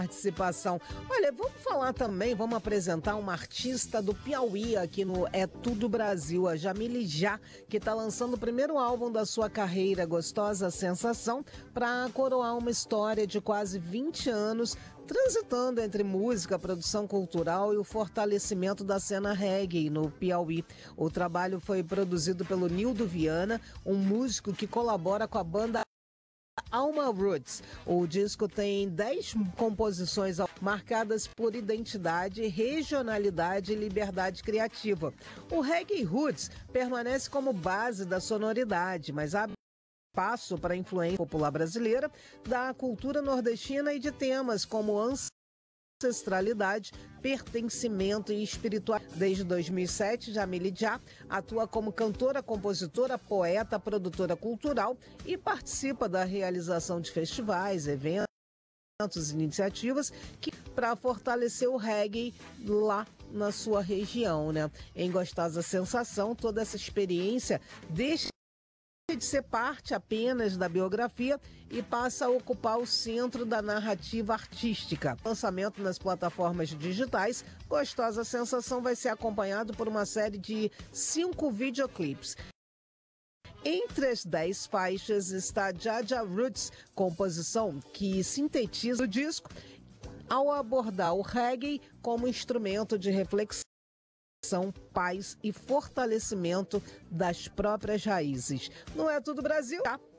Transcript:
Participação. Olha, vamos falar também, vamos apresentar uma artista do Piauí aqui no É Tudo Brasil, a Jamile Já, que está lançando o primeiro álbum da sua carreira, Gostosa Sensação, para coroar uma história de quase 20 anos, transitando entre música, produção cultural e o fortalecimento da cena reggae no Piauí. O trabalho foi produzido pelo Nildo Viana, um músico que colabora com a banda Alma Roots. O disco tem 10 composições marcadas por identidade, regionalidade e liberdade criativa. O reggae roots permanece como base da sonoridade, mas abre espaço para a influência popular brasileira, da cultura nordestina e de temas como ancestralidade, pertencimento e espiritualidade. Desde 2007, Jamile Já atua como cantora, compositora, poeta, produtora cultural e participa da realização de festivais, eventos e iniciativas para fortalecer o reggae lá na sua região, né? Em Gostosa Sensação, toda essa experiência deixa de ser parte apenas da biografia e passa a ocupar o centro da narrativa artística. Lançamento nas plataformas digitais, Gostosa Sensação vai ser acompanhado por uma série de 5 videoclipes. Entre as 10 faixas está Jaja Roots, composição que sintetiza o disco ao abordar o reggae como instrumento de reflexão, paz e fortalecimento das próprias raízes. Não é tudo Brasil? Tá?